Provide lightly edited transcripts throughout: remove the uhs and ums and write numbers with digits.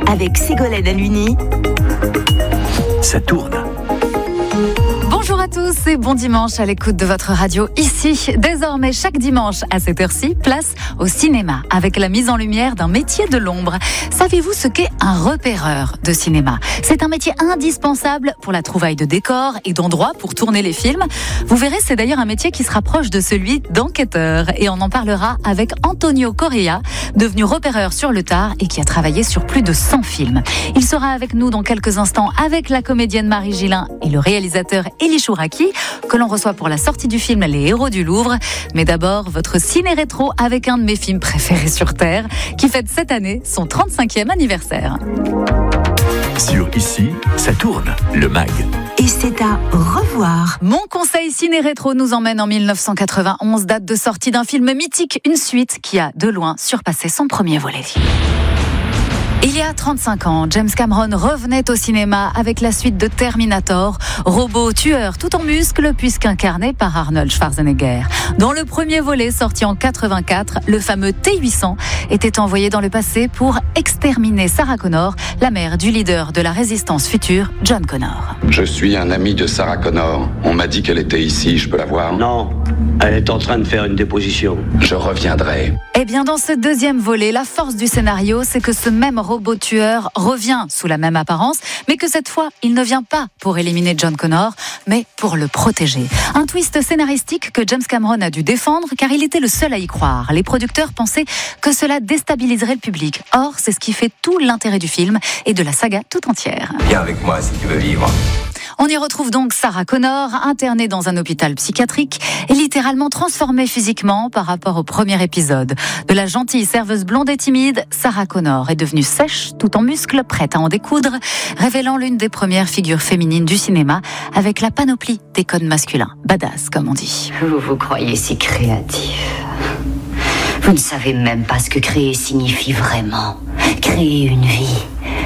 avec Ségolène Aluni. Ça tourne. Bonjour à tous et bon dimanche à l'écoute de votre radio ici. Désormais, chaque dimanche à cette heure-ci, place au cinéma avec la mise en lumière d'un métier de l'ombre. Savez-vous ce qu'est un repéreur de cinéma ? C'est un métier indispensable pour la trouvaille de décors et d'endroits pour tourner les films. Vous verrez, c'est d'ailleurs un métier qui se rapproche de celui d'enquêteur et on en parlera avec Antonio Correa, devenu repéreur sur le tard et qui a travaillé sur plus de 100 films. Il sera avec nous dans quelques instants avec la comédienne Marie Gillin et le réalisateur Elie Chouraki, que l'on reçoit pour la sortie du film Les Héros du Louvre. Mais d'abord, votre ciné-rétro avec un de mes films préférés sur Terre, qui fête cette année son 35e anniversaire. Sur Ici, ça tourne, le MAG. Et c'est à revoir. Mon conseil ciné-rétro nous emmène en 1991, date de sortie d'un film mythique, une suite qui a de loin surpassé son premier volet. Il y a 35 ans, James Cameron revenait au cinéma avec la suite de Terminator, robot tueur tout en muscles puisqu'incarné par Arnold Schwarzenegger. Dans le premier volet sorti en 84, le fameux T-800 était envoyé dans le passé pour exterminer Sarah Connor, la mère du leader de la résistance future, John Connor. Je suis un ami de Sarah Connor. On m'a dit qu'elle était ici, je peux la voir ? Non, elle est en train de faire une déposition. Je reviendrai. Eh bien, dans ce deuxième volet, la force du scénario, c'est que ce même robot tueur revient sous la même apparence, mais que cette fois, il ne vient pas pour éliminer John Connor, mais pour le protéger. Un twist scénaristique que James Cameron a dû défendre, car il était le seul à y croire. Les producteurs pensaient que cela déstabiliserait le public. Or, c'est ce qui fait tout l'intérêt du film et de la saga tout entière. Viens avec moi si tu veux vivre. On y retrouve donc Sarah Connor, internée dans un hôpital psychiatrique et littéralement transformée physiquement par rapport au premier épisode. De la gentille serveuse blonde et timide, Sarah Connor est devenue sèche, tout en muscles, prête à en découdre, révélant l'une des premières figures féminines du cinéma avec la panoplie des codes masculins. Badass, comme on dit. Vous vous croyez si créatif. Vous ne savez même pas ce que créer signifie vraiment. Créer une vie.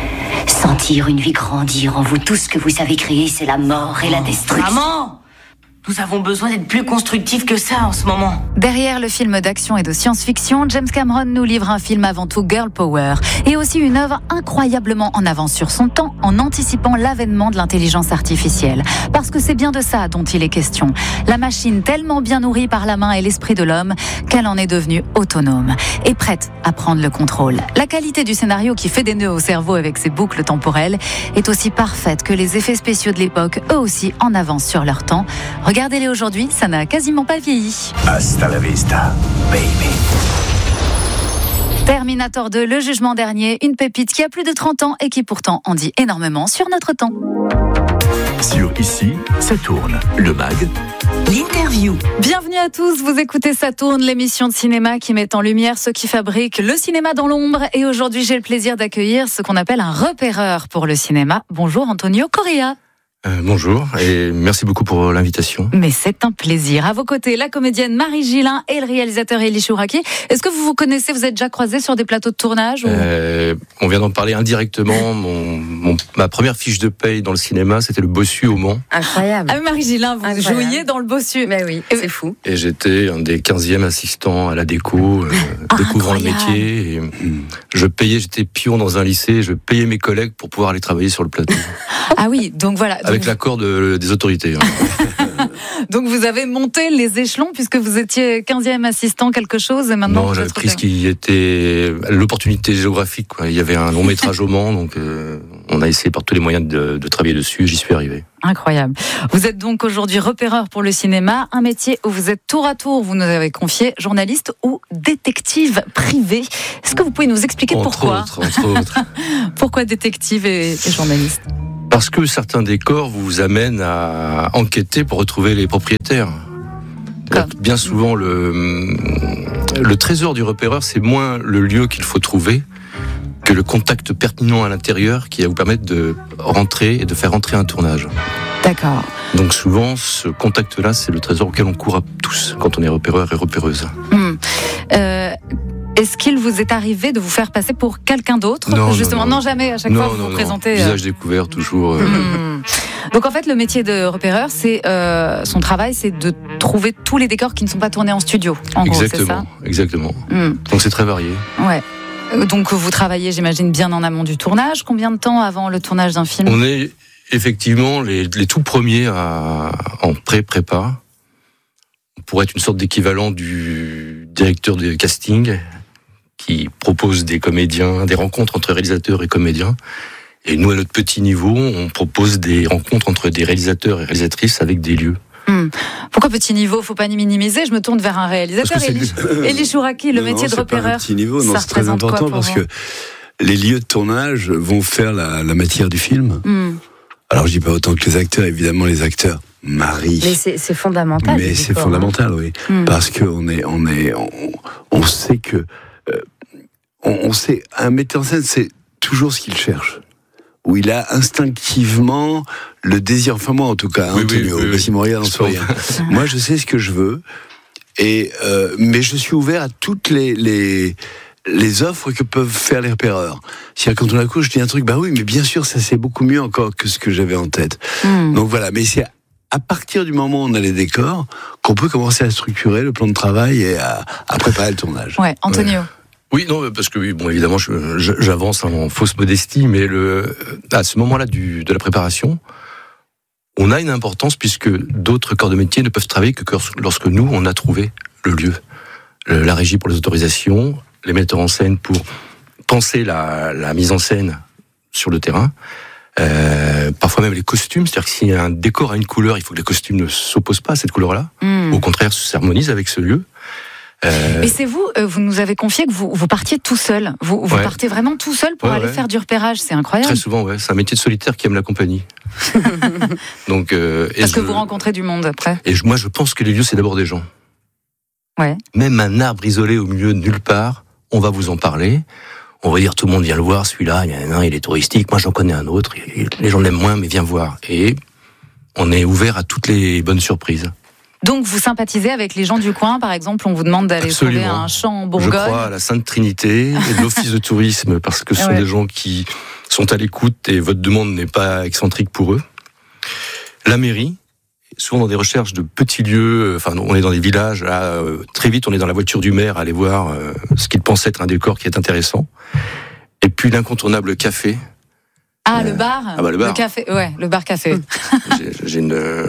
Sentir une vie grandir en vous. Tout ce que vous savez créer, c'est la mort et la destruction. Maman, nous avons besoin d'être plus constructifs que ça en ce moment. Derrière le film d'action et de science-fiction, James Cameron nous livre un film avant tout girl power et aussi une œuvre incroyablement en avance sur son temps en anticipant l'avènement de l'intelligence artificielle. Parce que c'est bien de ça dont il est question. La machine tellement bien nourrie par la main et l'esprit de l'homme qu'elle en est devenue autonome et prête à prendre le contrôle. La qualité du scénario qui fait des nœuds au cerveau avec ses boucles temporelles est aussi parfaite que les effets spéciaux de l'époque, eux aussi en avance sur leur temps. Regardez-les aujourd'hui, ça n'a quasiment pas vieilli. Hasta la vista, baby. Terminator 2, le jugement dernier, une pépite qui a plus de 30 ans et qui pourtant en dit énormément sur notre temps. Sur Ici, ça tourne, le MAG. L'interview. Bienvenue à tous, vous écoutez Ça tourne, l'émission de cinéma qui met en lumière ceux qui fabriquent le cinéma dans l'ombre. Et aujourd'hui, j'ai le plaisir d'accueillir ce qu'on appelle un repéreur pour le cinéma. Bonjour Antonio Correa. Bonjour et merci beaucoup pour l'invitation. Mais c'est un plaisir. À vos côtés, la comédienne Marie Gillin et le réalisateur Elie Chouraki. Est-ce que vous vous connaissez, vous êtes déjà croisés sur des plateaux de tournage ou... On vient d'en parler indirectement. Ma première fiche de paye dans le cinéma, c'était le Bossu au Mans. Incroyable. Ah, Marie Gillin, vous jouiez dans le Bossu. Mais oui, c'est fou. Et j'étais un des 15e assistants à la déco, découvrant le métier. Et, j'étais pion dans un lycée, je payais mes collègues pour pouvoir aller travailler sur le plateau. Ah oui, donc voilà. Avec l'accord des autorités. Donc vous avez monté les échelons puisque vous étiez 15e assistant quelque chose et maintenant... Non, j'avais pris ce qui était l'opportunité géographique, quoi. Il y avait un long métrage au Mans, donc on a essayé par tous les moyens de travailler dessus, j'y suis arrivé. Incroyable. Vous êtes donc aujourd'hui repéreur pour le cinéma, un métier où vous êtes tour à tour, vous nous avez confié, journaliste ou détective privé. Est-ce que vous pouvez nous expliquer pourquoi ? Entre autres. Pourquoi détective et journaliste ? Parce que certains décors vous amènent à enquêter pour retrouver les propriétaires. Bien souvent, le trésor du repéreur, c'est moins le lieu qu'il faut trouver que le contact pertinent à l'intérieur qui va vous permettre de rentrer et de faire rentrer un tournage. D'accord. Donc souvent, ce contact-là, c'est le trésor auquel on court à tous quand on est repéreur et repéreuse. Est-ce qu'il vous est arrivé de vous faire passer pour quelqu'un d'autre ? Non, justement, non, jamais. À chaque fois, vous vous présentez. Visage découvert, toujours. Donc en fait, le métier de repéreur, c'est son travail, c'est de trouver tous les décors qui ne sont pas tournés en studio. En gros, c'est ça ? Exactement. Donc c'est très varié. Ouais. Donc vous travaillez, j'imagine, bien en amont du tournage. Combien de temps avant le tournage d'un film ? On est effectivement les tout premiers en pré-prépa. On pourrait être une sorte d'équivalent du directeur de casting qui propose des comédiens, des rencontres entre réalisateurs et comédiens. Et nous, à notre petit niveau, on propose des rencontres entre des réalisateurs et réalisatrices avec des lieux. Pourquoi petit niveau ? Faut pas minimiser. Je me tourne vers un réalisateur. Elie Chouraki, le métier de repéreur. Petit niveau, non, c'est très important parce que les lieux de tournage vont faire la matière du film. Alors je dis pas autant que les acteurs, évidemment les acteurs marient. Mais c'est fondamental. Mais c'est fondamental, oui, parce que on sait que on sait un metteur en scène, c'est toujours ce qu'il cherche. Où il a instinctivement le désir, enfin moi en tout cas, Antonio, si mon regard en sourire. Moi je sais ce que je veux, mais je suis ouvert à toutes les offres que peuvent faire les repéreurs. C'est-à-dire quand on accouche, je dis un truc, bah oui, mais bien sûr ça c'est beaucoup mieux encore que ce que j'avais en tête. Donc voilà, mais c'est à partir du moment où on a les décors qu'on peut commencer à structurer le plan de travail et à préparer le tournage. Ouais, Antonio. Oui, non, parce que bon, évidemment, j'avance en fausse modestie, mais à ce moment-là de la préparation, on a une importance puisque d'autres corps de métier ne peuvent travailler que lorsque nous, on a trouvé le lieu. La régie pour les autorisations, les metteurs en scène pour penser la mise en scène sur le terrain, parfois même les costumes, c'est-à-dire que si un décor a une couleur, il faut que les costumes ne s'opposent pas à cette couleur-là, au contraire, se harmonisent avec ce lieu. Et c'est vous nous avez confié que vous partiez tout seul. Vous partez vraiment tout seul pour aller faire du repérage, c'est incroyable. Très souvent, c'est un métier de solitaire qui aime la compagnie. Donc, parce que vous rencontrez du monde après. Et moi, je pense que les lieux, c'est d'abord des gens. Ouais. Même un arbre isolé au milieu de nulle part, on va vous en parler. On va dire tout le monde vient le voir, celui-là, il est touristique, moi j'en connais un autre, les gens l'aiment moins, mais viens voir. Et on est ouvert à toutes les bonnes surprises. Donc vous sympathisez avec les gens du coin, par exemple, on vous demande d'aller trouver un champ en Bourgogne. Je crois à la Sainte Trinité et de l'Office de tourisme, parce que ce sont des gens qui sont à l'écoute et votre demande n'est pas excentrique pour eux. La mairie, souvent dans des recherches de petits lieux, on est dans des villages, là, très vite on est dans la voiture du maire à aller voir ce qu'il pense être un décor qui est intéressant. Et puis l'incontournable café. Ah, le bar, le bar. Le café, le bar-café. J'ai une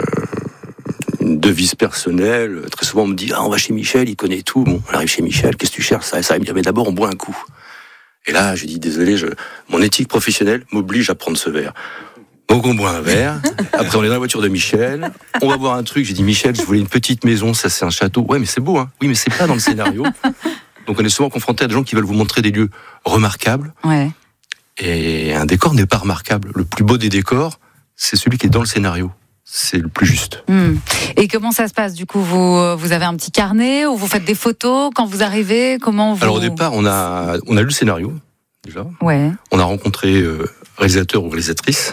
devise personnelle. Très souvent, on me dit, on va chez Michel, il connaît tout. Bon, on arrive chez Michel, qu'est-ce que tu cherches? Ça, il me dit, mais d'abord, on boit un coup. Et là, je dis, désolé, mon éthique professionnelle m'oblige à prendre ce verre. Donc, on boit un verre. Après, on est dans la voiture de Michel. On va boire un truc. J'ai dit, Michel, je voulais une petite maison, ça, c'est un château. Ouais, mais c'est beau, hein. Oui, mais c'est pas dans le scénario. Donc, on est souvent confronté à des gens qui veulent vous montrer des lieux remarquables. Ouais. Et un décor n'est pas remarquable. Le plus beau des décors, c'est celui qui est dans le scénario. C'est le plus juste. Et comment ça se passe du coup, vous avez un petit carnet où vous faites des photos quand vous arrivez? Comment vous... Alors au départ, on a lu le scénario déjà. Ouais. On a rencontré réalisateur ou réalisatrice,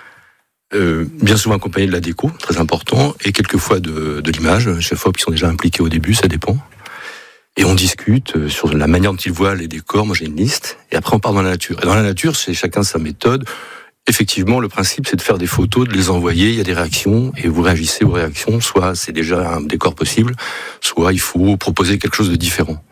bien souvent accompagné de la déco, très important, et quelquefois de l'image, chef op qui sont déjà impliqués au début, ça dépend. Et on discute sur la manière dont ils voient les décors. Moi j'ai une liste, et après on part dans la nature. Et dans la nature, c'est chacun sa méthode. Effectivement, le principe, c'est de faire des photos, de les envoyer, il y a des réactions, et vous réagissez aux réactions, soit c'est déjà un décor possible, soit il faut proposer quelque chose de différent.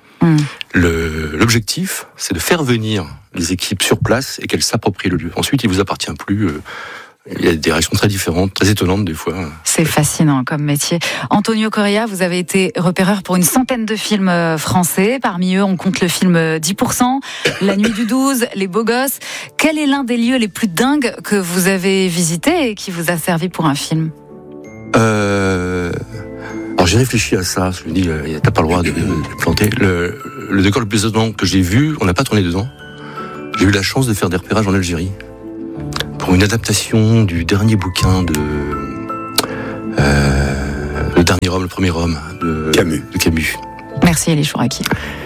L'objectif, c'est de faire venir les équipes sur place et qu'elles s'approprient le lieu. Ensuite, il vous appartient plus... il y a des réactions très différentes, très étonnantes des fois. C'est fascinant comme métier. Antonio Correa, vous avez été repéreur pour une centaine de films français. Parmi eux, on compte le film 10%, La Nuit du 12, Les Beaux Gosses. Quel est l'un des lieux les plus dingues que vous avez visité et qui vous a servi pour un film? Alors j'ai réfléchi à ça. Je me dis, t'as pas le droit de planter. Le décor le plus étonnant que j'ai vu, on n'a pas tourné dedans. J'ai eu la chance de faire des repérages en Algérie. Pour une adaptation du dernier bouquin de Le dernier homme, le premier homme de Camus. Merci Elie Chouraki.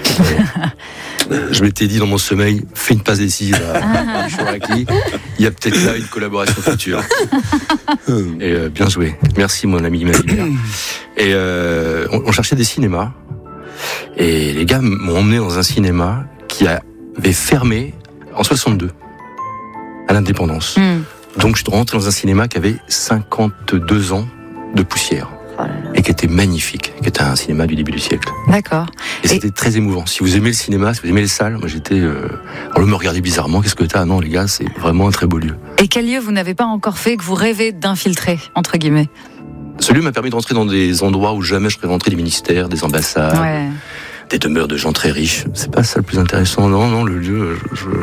Je m'étais dit dans mon sommeil, fais une passe décisive à Elie Chouraki. Il y a peut-être là une collaboration future. Et bien joué. Merci mon ami imaginaire. Et on cherchait des cinémas. Et les gars m'ont emmené dans un cinéma qui avait fermé en 62. À l'indépendance. Donc je suis rentré dans un cinéma qui avait 52 ans de poussière. Et qui était magnifique, qui était un cinéma du début du siècle. D'accord. Et c'était très émouvant. Si vous aimez le cinéma, si vous aimez les salles, moi j'étais... on me regardait bizarrement, qu'est-ce que t'as ? Non les gars, c'est vraiment un très beau lieu. Et quel lieu vous n'avez pas encore fait que vous rêvez d'infiltrer, entre guillemets ? Ce lieu m'a permis de rentrer dans des endroits où jamais je serais rentré, des ministères, des ambassades, des demeures de gens très riches. C'est pas ça le plus intéressant. Non, le lieu,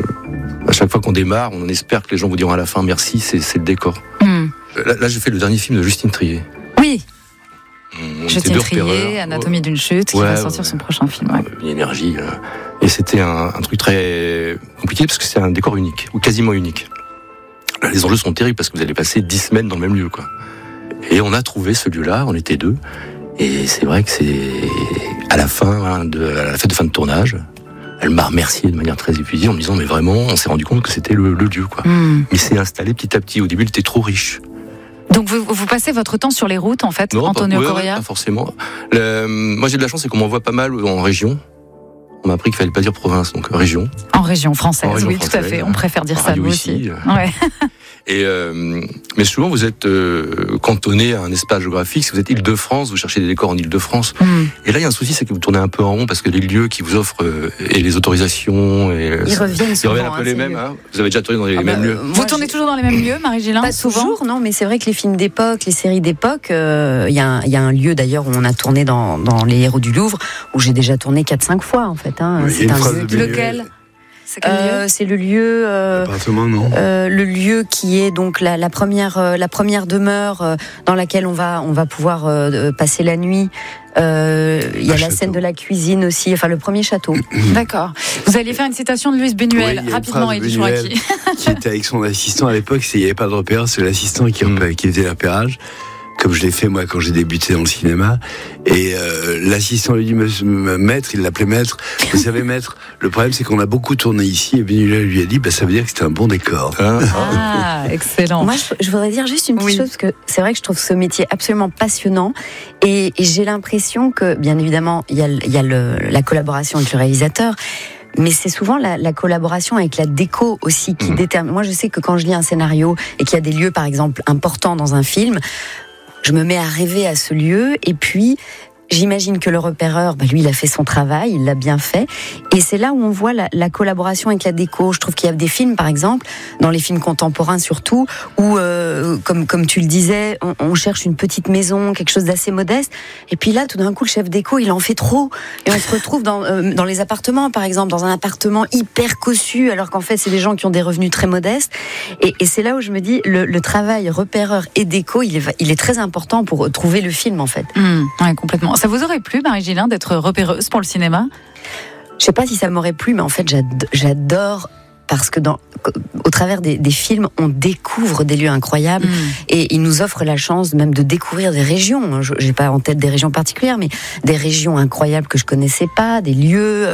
à chaque fois qu'on démarre, on espère que les gens vous diront à la fin merci, c'est le décor. Là, j'ai fait le dernier film de Justine Triet. Oui. Justine Triet, Anatomie d'une chute, qui va sortir son prochain film. Une énergie. Et c'était un truc très compliqué parce que c'est un décor unique, ou quasiment unique. Là, les enjeux sont terribles parce que vous allez passer 10 semaines dans le même lieu, quoi. Et on a trouvé ce lieu-là, on était 2. Et c'est vrai que c'est à la fin, à la fête de fin de tournage, elle m'a remercié de manière très effusive en me disant mais vraiment, on s'est rendu compte que c'était le lieu, quoi. Il s'est installé petit à petit. Au début, il était trop riche. Donc vous passez votre temps sur les routes, en fait, non, Antonio Correa ? Pas forcément. Moi, j'ai de la chance, c'est qu'on m'envoie pas mal en région. On m'a appris qu'il fallait pas dire province, donc région. En région française, oui, tout à fait. On préfère dire ça, nous aussi. Ouais. Et mais souvent, vous êtes cantonné à un espace géographique. Si vous êtes Île-de-France, vous cherchez des décors en Île-de-France. Et là, il y a un souci, c'est que vous tournez un peu en rond parce que les lieux qui vous offrent et les autorisations, ils reviennent souvent. Ils reviennent un peu les mêmes. Vous avez déjà tourné dans les mêmes lieux. Vous tournez toujours dans les mêmes lieux, Marie-Gélin ? Pas toujours, non, mais c'est vrai que les films d'époque, les séries d'époque, il y a un lieu d'ailleurs où on a tourné dans Les Héros du Louvre, où j'ai déjà tourné 4-5 fois en fait. C'est un lieu. Lequel ? C'est le lieu. Appartement, non. Le lieu qui est donc la première demeure dans laquelle on va pouvoir passer la nuit. Il y a la scène de la cuisine aussi, enfin le premier château. D'accord. Vous alliez faire une citation de Louise Buñuel, rapidement, Elie Chouraki. Qui était avec son assistant à l'époque, il n'y avait pas de repère, c'est l'assistant qui faisait le repérage. Comme je l'ai fait moi quand j'ai débuté dans le cinéma, et l'assistant lui dit maître, il l'appelait maître. Vous savez maître, le problème c'est qu'on a beaucoup tourné ici, et Buñuel lui a dit ça veut dire que c'était un bon décor. Ah, excellent. Moi je voudrais dire juste une petite chose, parce que c'est vrai que je trouve ce métier absolument passionnant, et j'ai l'impression que bien évidemment il y a la collaboration avec le réalisateur. Mais c'est souvent la collaboration avec la déco aussi qui détermine. Moi, je sais que quand je lis un scénario et qu'il y a des lieux, par exemple, importants dans un film, je me mets à rêver à ce lieu, et puis j'imagine que le repéreur, lui, il a fait son travail, il l'a bien fait, et c'est là où on voit la collaboration avec la déco. Je trouve qu'il y a des films, par exemple, dans les films contemporains surtout, où, comme tu le disais, on cherche une petite maison, quelque chose d'assez modeste, et puis là, tout d'un coup, le chef déco, il en fait trop, et on se retrouve dans les appartements, par exemple, dans un appartement hyper cossu, alors qu'en fait, c'est des gens qui ont des revenus très modestes, et c'est là où je me dis, le travail repéreur et déco, il est très important pour trouver le film, en fait. Ouais, complètement. Ça vous aurait plu, Marie-Gélin, d'être repéreuse pour le cinéma ? Je sais pas si ça m'aurait plu, mais en fait, j'adore, parce que au travers des films, on découvre des lieux incroyables, et ils nous offrent la chance même de découvrir des régions. J'ai pas en tête des régions particulières, mais des régions incroyables que je connaissais pas, des lieux.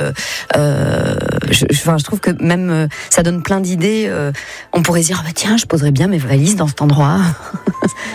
Je trouve que même ça donne plein d'idées. On pourrait dire tiens, je poserais bien mes valises dans cet endroit. Antonio ?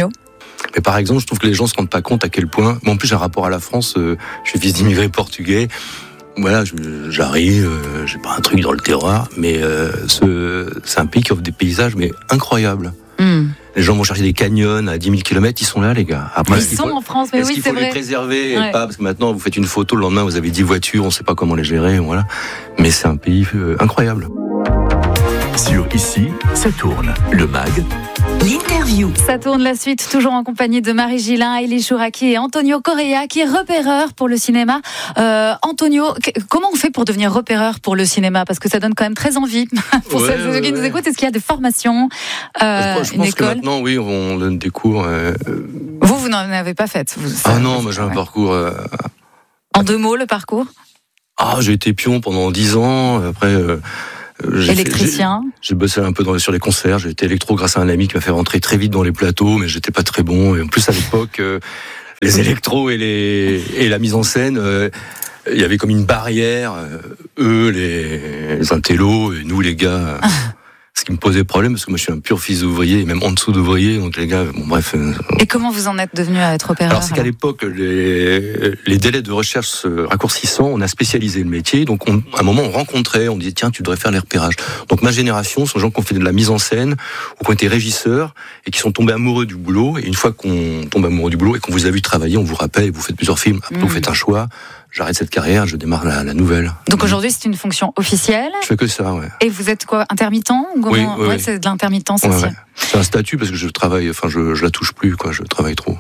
Mais par exemple, je trouve que les gens se rendent pas compte à quel point. Moi, en plus, j'ai un rapport à la France. Je suis fils d'immigrés portugais. Voilà, j'arrive, j'ai pas un truc dans le terroir, mais c'est un pays qui offre des paysages mais incroyables. Les gens vont chercher des canyons à 10 000 km, ils sont là, les gars. Après, ils sont en France, mais oui, c'est vrai. Est-ce qu'il faut les préserver et pas, parce que maintenant, vous faites une photo, le lendemain, vous avez 10 voitures, on sait pas comment les gérer, voilà. Mais c'est un pays incroyable. Sur Ici, ça tourne. Le MAG. L'interview. Ça tourne, la suite, toujours en compagnie de Marie-Gélin, Elie Chouraki et Antonio Correa, qui est repéreur pour le cinéma. Antonio, comment on fait pour devenir repéreur pour le cinéma ? Parce que ça donne quand même très envie pour ceux qui nous écoutent. Est-ce qu'il y a des formations, je pense que maintenant, oui, on donne des cours. Vous n'en avez pas fait. Non, moi j'ai un parcours. En 2 mots, le parcours ? J'ai été pion pendant 10 ans. Après. Électricien. J'ai bossé un peu sur les concerts. J'ai été électro grâce à un ami qui m'a fait rentrer très vite dans les plateaux, mais j'étais pas très bon. Et en plus, à l'époque, les électros et la mise en scène, il y avait comme une barrière. Eux, les intellos, et nous, les gars. Ce Ce qui me posait problème, parce que moi je suis un pur fils d'ouvrier, et même en dessous d'ouvrier, donc les gars, bon bref. Et comment vous en êtes devenu à être opéreur? Alors c'est qu'à l'époque, les délais de recherche se raccourcissant, on a spécialisé le métier, donc à un moment on rencontrait, on disait tiens tu devrais faire les repérages. Donc ma génération, ce sont des gens qui ont fait de la mise en scène, ou qui ont été régisseurs, et qui sont tombés amoureux du boulot, et une fois qu'on tombe amoureux du boulot, et qu'on vous a vu travailler, on vous rappelle, et vous faites plusieurs films, après vous faites un choix, j'arrête cette carrière, je démarre la nouvelle. Donc aujourd'hui c'est une fonction officielle? Je fais que ça, ouais. Et vous êtes quoi, intermittent ou comment... Oui. C'est de l'intermittence aussi. Ouais. C'est un statut parce que je travaille, enfin je la touche plus, quoi, je travaille trop.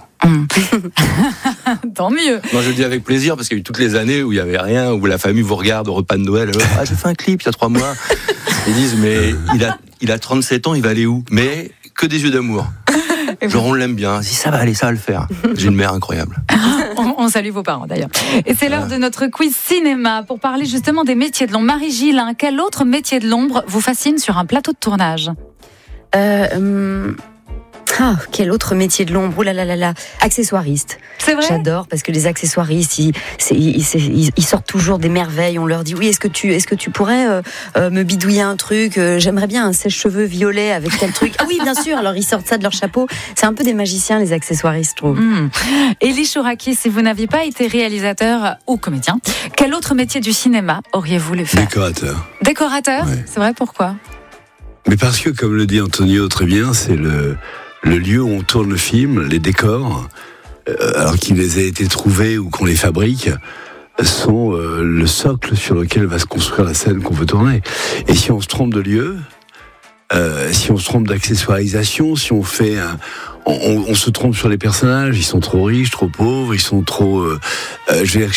Tant mieux. Non, je le dis avec plaisir parce qu'il y a eu toutes les années où il y avait rien, où la famille vous regarde au repas de Noël. J'ai fait un clip il y a 3 mois. Ils disent mais il a 37 ans, il va aller où? Mais que des yeux d'amour. Genre on l'aime bien. Si ça va aller, ça va le faire. J'ai une mère incroyable. On salue vos parents d'ailleurs. Et c'est l'heure de notre quiz cinéma pour parler justement des métiers de l'ombre. Marie-Gilles, quel autre métier de l'ombre vous fascine sur un plateau de tournage? Quel autre métier de l'ombre? Ouh là là là là. Accessoiriste. C'est vrai? J'adore parce que les accessoiristes, ils sortent toujours des merveilles. On leur dit oui, est-ce que tu pourrais me bidouiller un truc? J'aimerais bien un sèche-cheveux violet avec tel truc. Ah oui, bien sûr. Alors ils sortent ça de leur chapeau. C'est un peu des magiciens, les accessoiristes, je trouve. Élie Chouraki, si vous n'aviez pas été réalisateur ou comédien, quel autre métier du cinéma auriez-vous voulu faire? Décorateur. Décorateur? Ouais. C'est vrai, pourquoi? Mais parce que, comme le dit Antonio très bien, c'est le lieu où on tourne le film, les décors, alors qu'ils aient été trouvés ou qu'on les fabrique, sont le socle sur lequel va se construire la scène qu'on veut tourner. Et si on se trompe de lieu, si on se trompe d'accessoirisation, si on fait on se trompe sur les personnages, ils sont trop riches, trop pauvres, ils sont trop... je veux dire,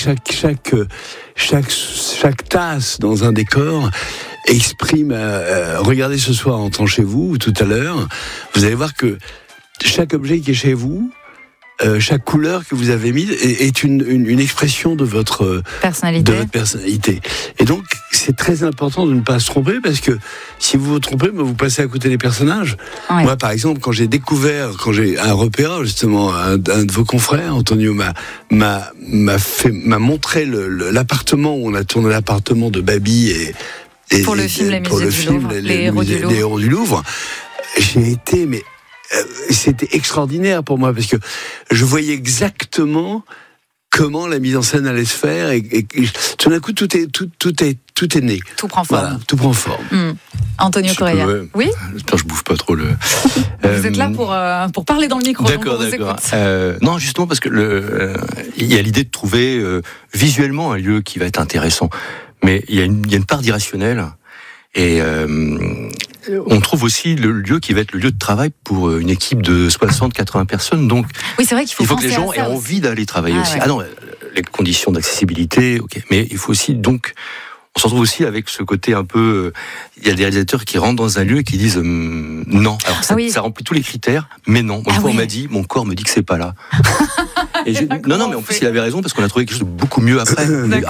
chaque tasse dans un décor exprime... regardez ce soir en entrant chez vous, ou tout à l'heure, vous allez voir que chaque objet qui est chez vous, chaque couleur que vous avez mise est une expression de votre personnalité. Et donc, c'est très important de ne pas se tromper, parce que si vous vous trompez, vous passez à côté des personnages. Ouais. Moi, par exemple, quand j'ai un repérage, justement, un de vos confrères, Antonio, m'a montré l'appartement où on a tourné l'appartement de Babi et pour le film Les Héros du Louvre. J'ai été, mais c'était extraordinaire pour moi, parce que je voyais exactement comment la mise en scène allait se faire, et tout d'un coup tout est né. Tout prend forme. Voilà, tout prend forme. Antonio Correa. Oui. J'espère que je bouffe pas trop le. Vous êtes là pour parler dans le micro. D'accord. Non, justement parce que il y a l'idée de trouver visuellement un lieu qui va être intéressant, mais il y a une part d'irrationnel. Et on trouve aussi le lieu qui va être le lieu de travail pour une équipe de 60-80 personnes. Donc, oui, c'est vrai qu'il faut que les gens aient envie d'aller travailler aussi. Ouais. Ah non, les conditions d'accessibilité, ok. Mais il faut aussi, donc, on se retrouve aussi avec ce côté un peu... Il y a des réalisateurs qui rentrent dans un lieu et qui disent non. Alors ça remplit tous les critères, mais non. Une fois, on m'a dit, mon corps me dit que c'est pas là. Non, mais en plus, il avait raison, parce qu'on a trouvé quelque chose de beaucoup mieux après.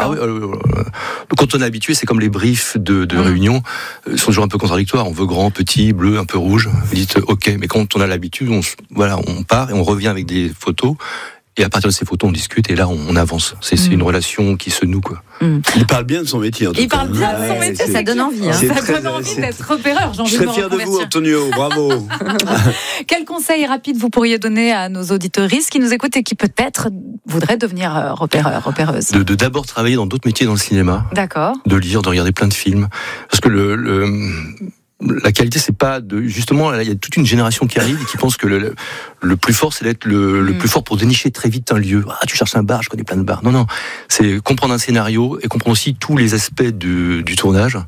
Quand on est habitué, c'est comme les briefs de réunion, ils sont toujours un peu contradictoires. On veut grand, petit, bleu, un peu rouge. Vous dites ok, mais quand on a l'habitude, on part et on revient avec des photos. Et à partir de ces photos, on discute, et là, on avance. C'est une relation qui se noue, quoi. Il parle bien de son métier, en tout cas. Il parle bien de son métier, ça donne envie. Ça donne envie d'être repéreur. Je serais fier de vous, Antonio, bravo. Quel conseil rapide vous pourriez donner à nos auditeuristes qui nous écoutent et qui peut-être voudraient devenir repéreur, repéreuse? De d'abord travailler dans d'autres métiers dans le cinéma. D'accord. De lire, de regarder plein de films. Parce que la qualité, c'est pas justement, il y a toute une génération qui arrive et qui pense que le plus fort, c'est d'être le plus fort pour dénicher très vite un lieu. Tu cherches un bar, je connais plein de bars. Non, c'est comprendre un scénario et comprendre aussi tous les aspects du tournage.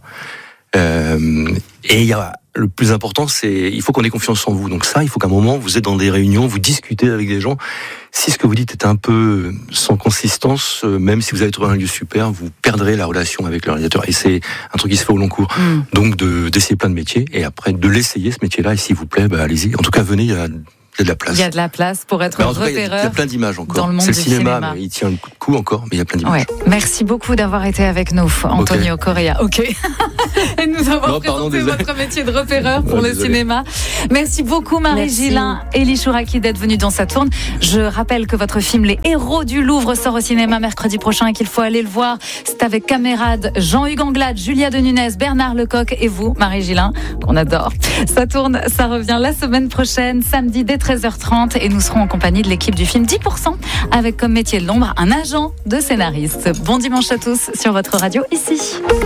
Et le plus important, il faut qu'on ait confiance en vous. Donc ça, il faut qu'à un moment, vous êtes dans des réunions, vous discutez avec des gens. Si ce que vous dites est un peu sans consistance, même si vous avez trouvé un lieu super, vous perdrez la relation avec le réalisateur. Et c'est un truc qui se fait au long cours. Donc d'essayer plein de métiers, et après de l'essayer, ce métier-là, et s'il vous plaît, allez-y. En tout cas, venez, il y a de la place. Il y a de la place pour être repéreur. Il y a plein d'images encore. Dans le monde c'est le du cinéma, mais il tient le coup encore, mais il y a plein d'images. Ouais. Merci beaucoup d'avoir été avec nous, Antonio Correa. Ok. et nous avoir présenté votre métier de repéreur pour le cinéma. Merci beaucoup Marie Gillin et Élie Chouraki d'être venus dans Saturne. Je rappelle que votre film Les Héros du Louvre sort au cinéma mercredi prochain et qu'il faut aller le voir. C'est avec camarades Jean-Hugues Anglade, Julia de Nunez, Bernard Lecoq et vous, Marie Gillin, qu'on adore. Saturne, ça revient la semaine prochaine, samedi dès 13h30 et nous serons en compagnie de l'équipe du film 10% avec comme métier de l'ombre un agent de scénariste. Bon dimanche à tous sur votre radio ici.